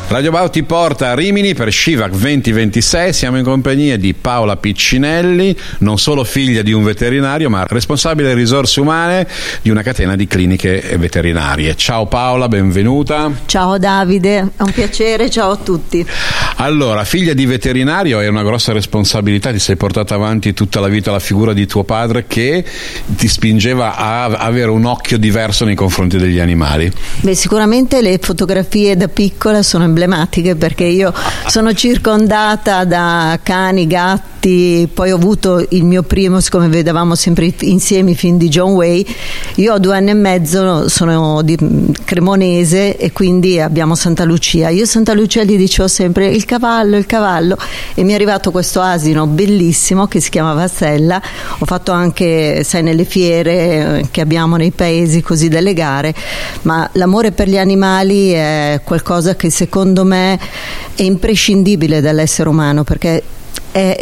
Radio Bau ti porta a Rimini per Shivac 2026. Siamo in compagnia di Paola Piccinelli, non solo figlia di un veterinario, ma responsabile delle risorse umane di una catena di cliniche veterinarie. Ciao Paola, benvenuta. Ciao Davide, è un piacere, ciao a tutti. Allora, figlia di veterinario, è una grossa responsabilità, ti sei portata avanti tutta la vita la figura di tuo padre che ti spingeva a avere un occhio diverso nei confronti degli animali. Beh, sicuramente le fotografie da piccola sono emblematiche, perché io sono circondata da cani, gatti, poi ho avuto il mio primo, siccome vedevamo sempre insieme i film di John Wayne. Io ho 2 anni e mezzo, sono di Cremonese e quindi abbiamo Santa Lucia. Io Santa Lucia gli dicevo sempre il cavallo, e mi è arrivato questo asino bellissimo che si chiamava Stella. Ho fatto anche, sai, nelle fiere che abbiamo nei paesi così, delle gare, ma l'amore per gli animali è qualcosa che secondo me è imprescindibile dall'essere umano, perché